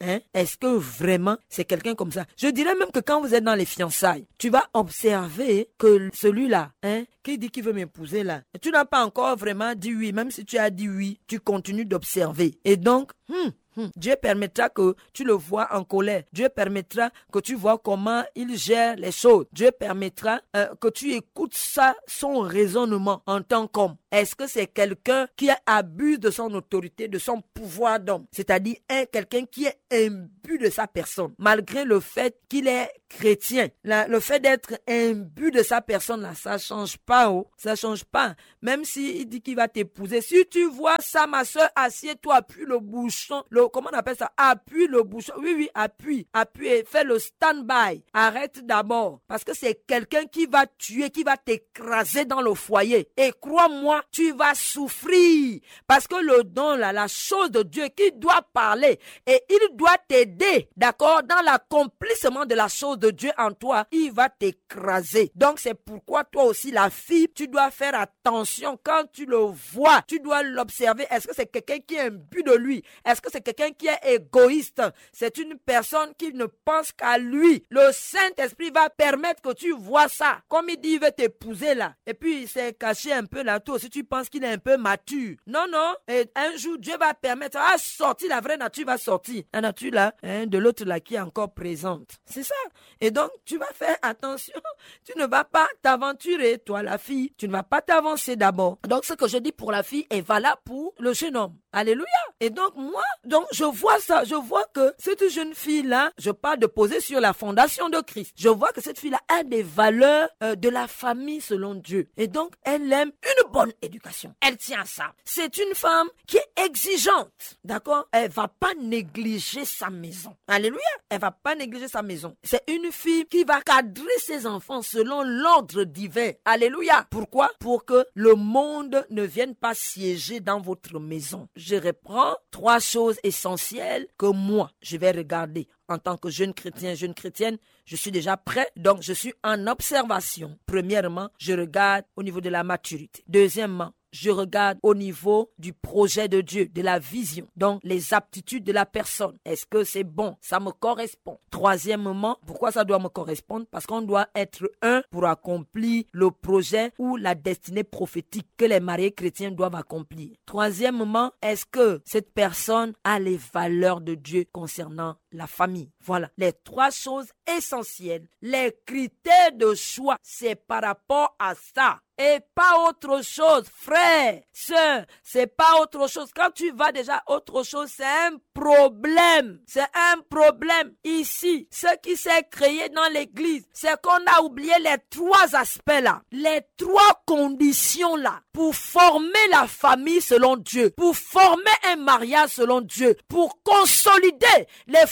que vraiment c'est quelqu'un comme ça? Je dirais même que quand vous êtes dans les fiançailles, tu vas observer que celui-là, qui dit qu'il veut m'épouser là, tu n'as pas encore vraiment dit oui. Même si tu as dit oui, tu continues d'observer. Et donc, Dieu permettra que tu le vois en colère. Dieu permettra que tu vois comment il gère les choses. Dieu permettra que tu écoutes ça, son raisonnement en tant qu'homme. Est-ce que c'est quelqu'un qui abuse de son autorité, de son pouvoir d'homme? C'est-à-dire quelqu'un qui est imbu de sa personne, malgré le fait qu'il est chrétien. Le fait d'être imbu de sa personne, là, ça change pas. Ça change pas. Même s'il dit qu'il va t'épouser. Si tu vois ça, ma soeur, assieds-toi, appuie le bouchon. Comment on appelle ça? Appuie le bouchon. Oui, appuie. Appuie. Fais le stand-by. Arrête d'abord. Parce que c'est quelqu'un qui va tuer, qui va t'écraser dans le foyer. Et crois-moi, tu vas souffrir. Parce que le don, là, la chose de Dieu qui doit parler et il doit t'aider, d'accord, dans l'accomplissement de la chose de Dieu en toi, il va t'écraser. Donc, c'est pourquoi toi aussi, la fille, tu dois faire attention quand tu le vois. Tu dois l'observer. Est-ce que c'est quelqu'un qui est imbu de lui? Est-ce que c'est quelqu'un qui est égoïste? C'est une personne qui ne pense qu'à lui. Le Saint-Esprit va permettre que tu vois ça. Comme il dit, il veut t'épouser là. Et puis, il s'est caché un peu là. Toi aussi, tu penses qu'il est un peu mature. Non. Et un jour, Dieu va permettre à sortir. La vraie nature va sortir. La nature là, de l'autre là qui est encore présente. C'est ça. Et donc, tu vas faire attention. Tu ne vas pas t'aventurer, toi la fille. Tu ne vas pas t'avancer d'abord. Donc, ce que je dis pour la fille est valable pour le jeune homme. Alléluia. Et donc, moi, je vois ça. Je vois que cette jeune fille-là, je parle de poser sur la fondation de Christ. Je vois que cette fille-là a des valeurs de la famille selon Dieu. Et donc, elle aime une bonne éducation. Elle tient à ça. C'est une femme qui est exigeante. D'accord? Elle va pas négliger sa maison. Alléluia. Elle va pas négliger sa maison. C'est une fille qui va cadrer ses enfants selon l'ordre divin. Alléluia. Pourquoi? Pour que le monde ne vienne pas siéger dans votre maison. Je reprends 3 choses essentielles que moi, je vais regarder. En tant que jeune chrétien, jeune chrétienne, je suis déjà prêt, donc je suis en observation. Premièrement, je regarde au niveau de la maturité. Deuxièmement, je regarde au niveau du projet de Dieu, de la vision. Donc, les aptitudes de la personne. Est-ce que c'est bon? Ça me correspond. Troisièmement, pourquoi ça doit me correspondre? Parce qu'on doit être un pour accomplir le projet ou la destinée prophétique que les mariés chrétiens doivent accomplir. Troisièmement, est-ce que cette personne a les valeurs de Dieu concernant la famille? Voilà, les 3 choses essentielles. Les critères de choix, c'est par rapport à ça. Et pas autre chose, frère, sœur, c'est pas autre chose. Quand tu vas déjà autre chose, c'est un problème. C'est un problème. Ici, ce qui s'est créé dans l'église, c'est qu'on a oublié les 3 aspects-là. Les 3 conditions-là pour former la famille selon Dieu, pour former un mariage selon Dieu, pour consolider les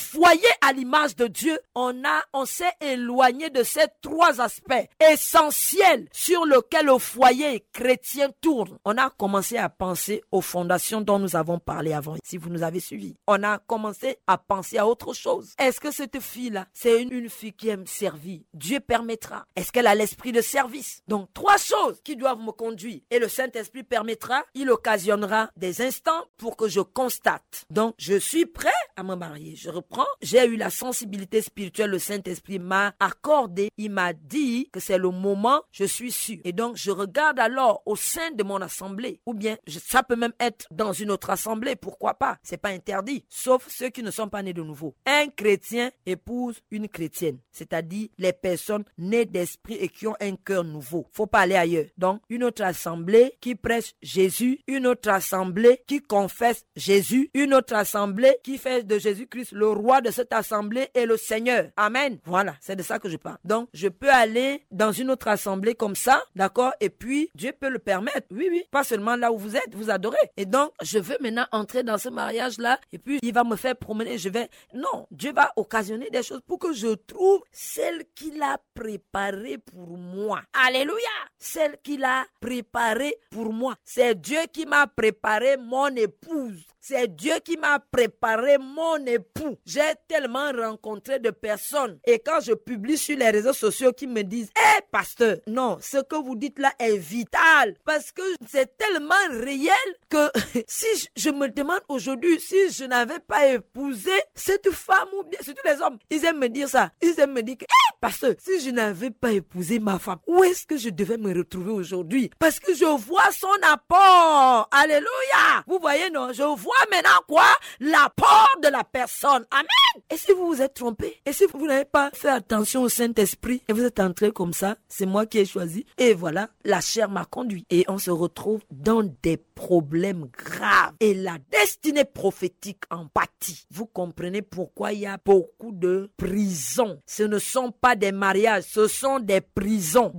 foyer à l'image de Dieu, on s'est éloigné de ces 3 aspects essentiels sur lesquels le foyer chrétien tourne. On a commencé à penser aux fondations dont nous avons parlé avant, si vous nous avez suivis. On a commencé à penser à autre chose. Est-ce que cette fille-là, c'est une fille qui aime servir? Dieu permettra. Est-ce qu'elle a l'esprit de service? Donc 3 choses qui doivent me conduire. Et le Saint-Esprit permettra, il occasionnera des instants pour que je constate. Donc je suis prêt à me marier. Je reprends. J'ai eu la sensibilité spirituelle, le Saint-Esprit m'a accordé. Il m'a dit que c'est le moment, je suis sûr. Et donc je regarde alors au sein de mon assemblée. Ou bien ça peut même être dans une autre assemblée. Pourquoi pas? C'est pas interdit. Sauf ceux qui ne sont pas nés de nouveau. Un chrétien épouse une chrétienne. C'est-à-dire les personnes nées d'esprit et qui ont un cœur nouveau. Faut pas aller ailleurs. Donc une autre assemblée qui prêche Jésus. Une autre assemblée qui confesse Jésus. Une autre assemblée qui fait de Jésus-Christ le roi de cette assemblée et le Seigneur. Amen. Voilà, c'est de ça que je parle. Donc je peux aller dans une autre assemblée comme ça, d'accord? Et puis Dieu peut le permettre. Oui, pas seulement là où vous êtes, vous adorez. Et donc je veux maintenant entrer dans ce mariage-là et puis il va me faire promener, non, Dieu va occasionner des choses pour que je trouve celle qu'il a préparée pour moi. Alléluia! Celle qu'il a préparée pour moi. C'est Dieu qui m'a préparé mon épouse. C'est Dieu qui m'a préparé mon époux. J'ai tellement rencontré de personnes. Et quand je publie sur les réseaux sociaux qui me disent « Hé, pasteur, non, ce que vous dites là est vital. » Parce que c'est tellement réel que si je me demande aujourd'hui, si je n'avais pas épousé cette femme ou bien, surtout les hommes, ils aiment me dire ça. Ils aiment me dire que « Hé, pasteur, si je n'avais pas épousé ma femme, où est-ce que je devais me retrouver aujourd'hui? » Parce que je vois son apport. Alléluia. Vous voyez, non? Je vois maintenant quoi? L'apport de la personne. Amen. Et si vous vous êtes trompé? Et si vous n'avez pas fait attention au Saint-Esprit et vous êtes entré comme ça, c'est moi qui ai choisi. Et voilà, la chair m'a conduit. Et on se retrouve dans des problèmes graves. Et la destinée prophétique en pâtit. Vous comprenez pourquoi il y a beaucoup de prisons. Ce ne sont pas des mariages, ce sont des prisons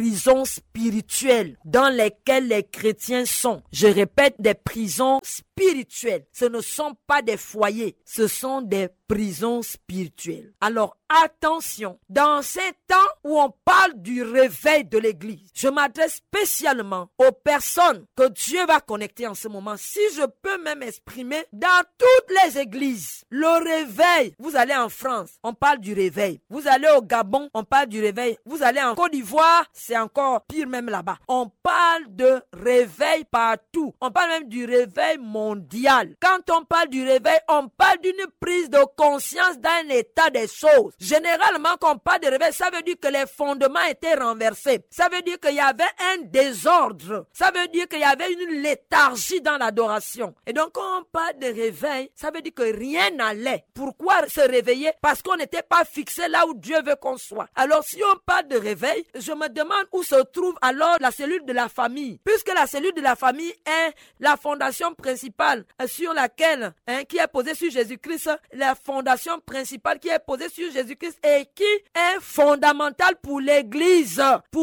spirituelles dans lesquelles les chrétiens sont. Je répète, des prisons spirituelles. Ce ne sont pas des foyers, ce sont des prisons spirituelles. Alors attention, dans ces temps où on parle du réveil de l'église, je m'adresse spécialement aux personnes que Dieu va connecter en ce moment. Si je peux même exprimer dans toutes les églises, le réveil. Vous allez en France, on parle du réveil. Vous allez au Gabon, on parle du réveil. Vous allez en Côte d'Ivoire, c'est encore pire même là-bas. On parle de réveil partout. On parle même du réveil mondial. Quand on parle du réveil, on parle d'une prise de conscience d'un état des choses. Généralement, quand on parle de réveil, ça veut dire que les fondements étaient renversés. Ça veut dire qu'il y avait un désordre. Ça veut dire qu'il y avait une léthargie dans l'adoration. Et donc, quand on parle de réveil, ça veut dire que rien n'allait. Pourquoi se réveiller? Parce qu'on n'était pas fixé là où Dieu veut qu'on soit. Alors, si on parle de réveil, je me demande où se trouve alors la cellule de la famille. Puisque la cellule de la famille est la fondation principale sur laquelle, qui est posée sur Jésus-Christ, la fondation principale qui est posée sur Jésus-Christ et qui est fondamentale pour l'église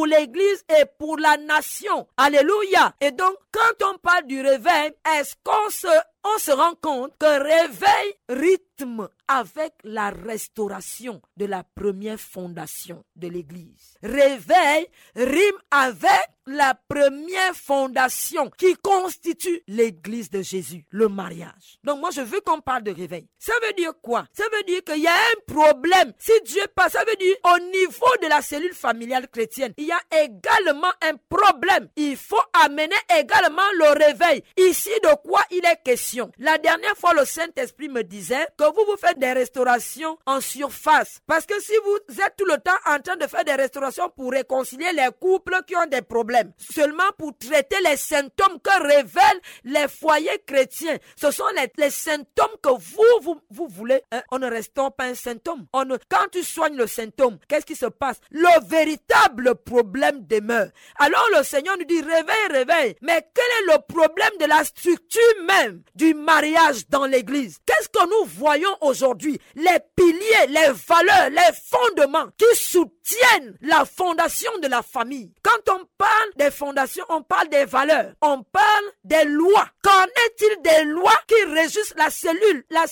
et pour la nation. Alléluia. Et donc, quand on parle du réveil, est-ce qu'on se rend compte que réveil rythme avec la restauration de la première fondation de l'église. Réveil rime avec la première fondation qui constitue l'église de Jésus, le mariage. Donc moi je veux qu'on parle de réveil. Ça veut dire quoi? Ça veut dire qu'il y a un problème. Si Dieu passe, ça veut dire au niveau de la cellule familiale chrétienne, il y a également un problème. Il faut amener également le réveil. Ici de quoi il est question? La dernière fois le Saint-Esprit me disait que vous faites des restaurations en surface. Parce que si vous êtes tout le temps en train de faire des restaurations pour réconcilier les couples qui ont des problèmes, seulement pour traiter les symptômes que révèlent les foyers chrétiens, ce sont les symptômes que vous voulez. On ne restaure pas un symptôme. Quand tu soignes le symptôme, qu'est-ce qui se passe? Le véritable problème demeure. Alors le Seigneur nous dit réveille. Mais quel est le problème de la structure même du mariage dans l'église? Qu'est-ce que nous voyons aujourd'hui? Les piliers, les valeurs, les fondements qui sous soutiennent la fondation de la famille. Quand on parle des fondations, on parle des valeurs, on parle des lois. Qu'en est-il des lois qui régissent la cellule? La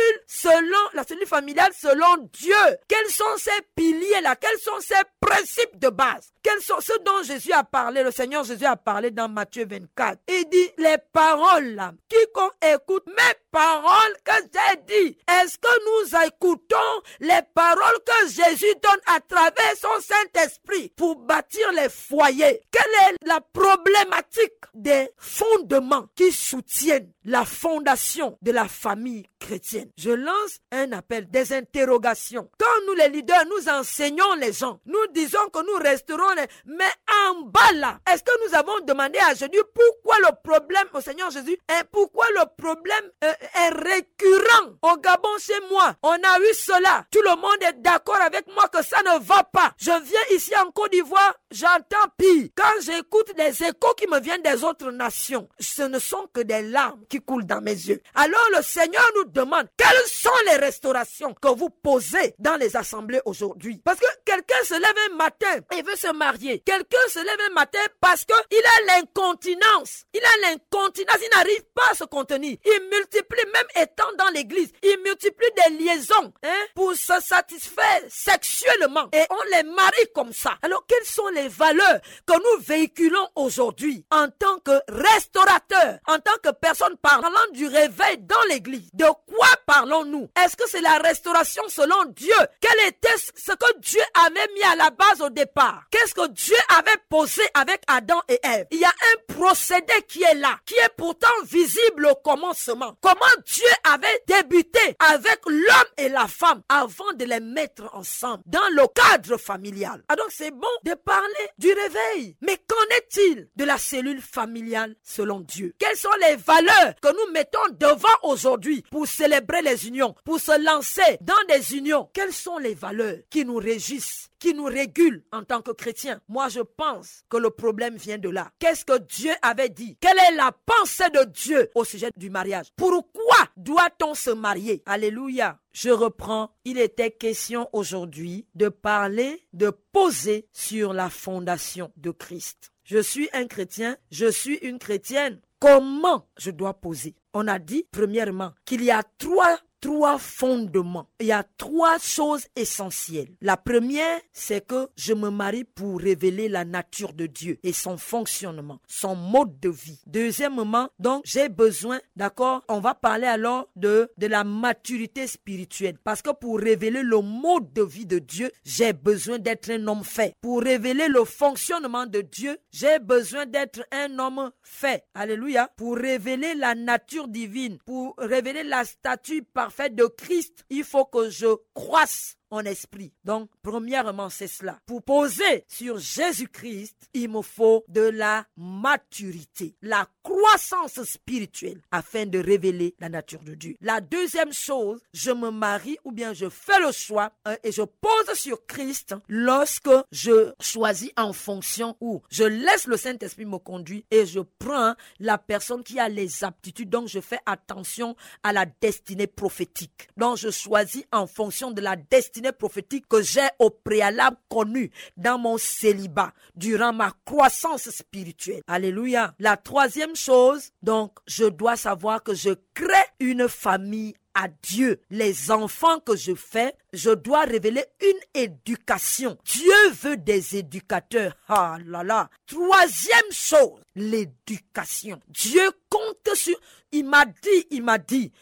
cellule familiale selon Dieu. Quels sont ces piliers-là? Quels sont ces principes de base? Quels sont ceux dont Jésus a parlé, le Seigneur Jésus a parlé dans Matthieu 24. Il dit, les paroles là, quiconque écoute mes paroles que j'ai dit, est-ce que nous écoutons les paroles que Jésus donne à travers son Saint-Esprit pour bâtir les foyers? Quelle est la problématique des fondements qui soutiennent la fondation de la famille chrétienne? Je lance un appel, des interrogations. Quand nous les leaders, nous enseignons les gens, nous disons que nous resterons mais en bas là, est-ce que nous avons demandé à Jésus pourquoi le problème au Seigneur Jésus et pourquoi le problème est récurrent au Gabon chez moi? On a eu cela. Tout le monde est d'accord avec moi que ça ne va pas. Je viens ici en Côte d'Ivoire, j'entends pire. Quand j'écoute les échos qui me viennent des autres nations, ce ne sont que des larmes qui coulent dans mes yeux. Alors le Seigneur nous demande quelles sont les restaurations que vous posez dans les assemblées aujourd'hui. Parce que quelqu'un se lève un matin et veut se marier. Quelqu'un se lève un matin parce que il a l'incontinence. Il n'arrive pas à se contenir. Il multiplie, même étant dans l'église, il multiplie des liaisons pour se satisfaire sexuellement. Et on les marie comme ça. Alors, quelles sont les valeurs que nous véhiculons aujourd'hui en tant que restaurateurs, en tant que personnes parlant du réveil dans l'église? De quoi parlons-nous? Est-ce que c'est la restauration selon Dieu? Quel était ce que Dieu avait mis à la base au départ? Qu'est-ce que Dieu avait posé avec Adam et Ève? Il y a un procédé qui est là, qui est pourtant visible au commencement. Comment Dieu avait débuté avec l'homme et la femme avant de les mettre ensemble dans le cadre familial. Ah donc c'est bon de parler du réveil. Mais qu'en est-il de la cellule familiale selon Dieu? Quelles sont les valeurs que nous mettons devant aujourd'hui pour célébrer les unions, pour se lancer dans des unions? Quelles sont les valeurs qui nous régissent, qui nous régulent en tant que chrétiens? Moi, je pense que le problème vient de là. Qu'est-ce que Dieu avait dit? Quelle est la pensée de Dieu au sujet du mariage? Pourquoi doit-on se marier? Alléluia. Je reprends. Il était question aujourd'hui de parler, de poser sur la fondation de Christ. Je suis un chrétien, je suis une chrétienne. Comment je dois poser? On a dit, premièrement, qu'il y a trois fondements. Il y a trois choses essentielles. La première, c'est que je me marie pour révéler la nature de Dieu et son fonctionnement, son mode de vie. Deuxièmement, donc, j'ai besoin, d'accord, on va parler alors de la maturité spirituelle. Parce que pour révéler le mode de vie de Dieu, j'ai besoin d'être un homme fait. Pour révéler le fonctionnement de Dieu, j'ai besoin d'être un homme fait. Alléluia. Pour révéler la nature divine, pour révéler la statue parfaite de Christ, il faut que je croisse en esprit. Donc, premièrement, c'est cela. Pour poser sur Jésus-Christ, il me faut de la maturité, la croissance spirituelle, afin de révéler la nature de Dieu. La deuxième chose, je me marie ou bien je fais le choix et je pose sur Christ lorsque je choisis en fonction ou je laisse le Saint-Esprit me conduire et je prends la personne qui a les aptitudes. Donc, je fais attention à la destinée prophétique. Donc, je choisis en fonction de la destinée prophétique que j'ai au préalable connue dans mon célibat durant ma croissance spirituelle. Alléluia. La troisième chose, donc, je dois savoir que je crée une famille à Dieu. Les enfants que je fais, je dois révéler une éducation. Dieu veut des éducateurs. Ah là là. Troisième chose, l'éducation. Dieu compte sur... Il m'a dit,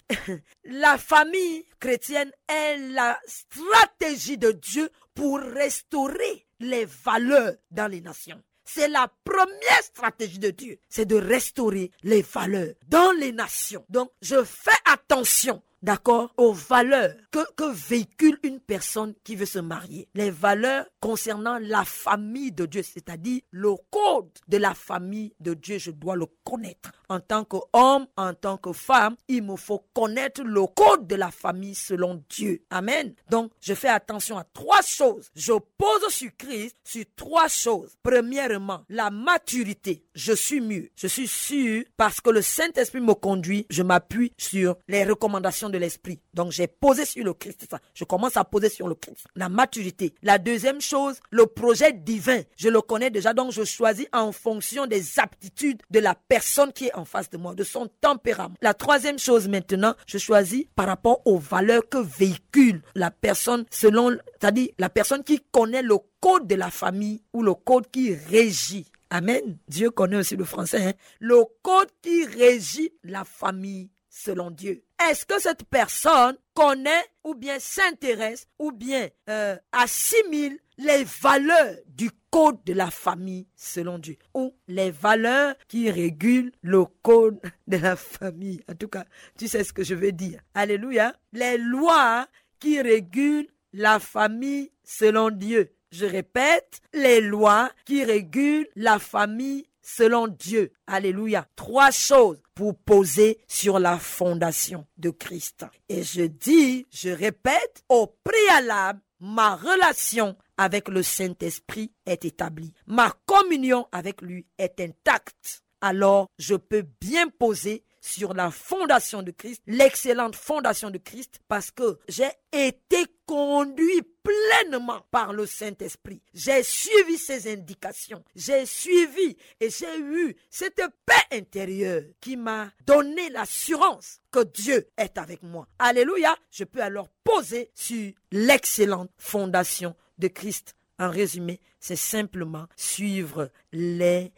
la famille chrétienne est la stratégie de Dieu pour restaurer les valeurs dans les nations. C'est la première stratégie de Dieu, c'est de restaurer les valeurs dans les nations. Donc, je fais attention, d'accord, aux valeurs que véhicule une personne qui veut se marier. Les valeurs concernant la famille de Dieu, c'est-à-dire le code de la famille de Dieu, je dois le connaître. En tant qu'homme, en tant que femme, il me faut connaître le code de la famille selon Dieu. Amen. Donc, je fais attention à trois choses. Je pose sur Christ sur trois choses. Premièrement, la maturité. Je suis mûr. Je suis sûr parce que le Saint-Esprit me conduit. Je m'appuie sur les recommandations fondation de l'esprit. Donc, j'ai posé sur le Christ. Ça. Je commence à poser sur le Christ. La maturité. La deuxième chose, le projet divin. Je le connais déjà, donc je choisis en fonction des aptitudes de la personne qui est en face de moi, de son tempérament. La troisième chose maintenant, je choisis par rapport aux valeurs que véhicule la personne c'est-à-dire la personne qui connaît le code de la famille ou le code qui régit. Amen. Dieu connaît aussi le français. Le code qui régit la famille selon Dieu. Est-ce que cette personne connaît ou bien s'intéresse ou bien assimile les valeurs du code de la famille selon Dieu ou les valeurs qui régulent le code de la famille? En tout cas, tu sais ce que je veux dire. Alléluia. Les lois qui régulent la famille selon Dieu. Je répète, les lois qui régulent la famille selon Dieu. Alléluia. 3 choses pour poser sur la fondation de Christ. Et je répète, au préalable, ma relation avec le Saint-Esprit est établie. Ma communion avec lui est intacte. Alors, je peux bien poser sur la fondation de Christ, l'excellente fondation de Christ, parce que j'ai été conduit pleinement par le Saint-Esprit. J'ai suivi ses indications. J'ai suivi et j'ai eu cette paix intérieure qui m'a donné l'assurance que Dieu est avec moi. Alléluia. Je peux alors poser sur l'excellente fondation de Christ. En résumé, c'est simplement suivre les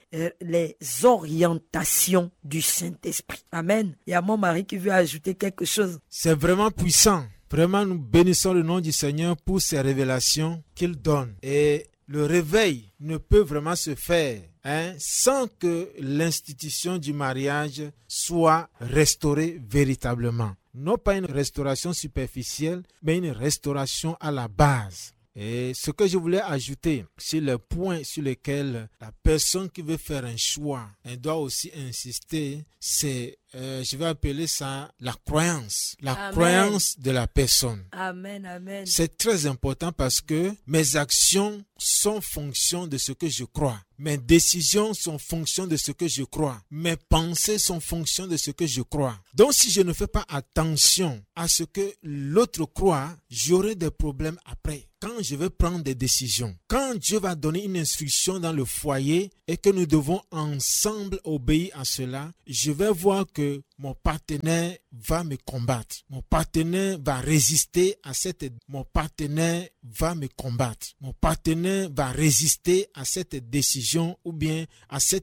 orientations du Saint-Esprit. Amen. Il y a mon mari qui veut ajouter quelque chose. C'est vraiment puissant. Vraiment, nous bénissons le nom du Seigneur pour ces révélations qu'il donne. Et le réveil ne peut vraiment se faire sans que l'institution du mariage soit restaurée véritablement. Non pas une restauration superficielle, mais une restauration à la base. Et ce que je voulais ajouter sur le point sur lequel la personne qui veut faire un choix, elle doit aussi insister, c'est, je vais appeler ça la croyance. La croyance de la personne. Amen, amen. C'est très important parce que mes actions sont fonction de ce que je crois. Mes décisions sont fonction de ce que je crois. Mes pensées sont fonction de ce que je crois. Donc si je ne fais pas attention à ce que l'autre croit, j'aurai des problèmes après. Quand je vais prendre des décisions, quand Dieu va donner une instruction dans le foyer et que nous devons ensemble obéir à cela, je vais voir que mon partenaire va me combattre. Mon partenaire va résister à Mon partenaire va me combattre. Mon partenaire va résister à cette décision ou bien à cette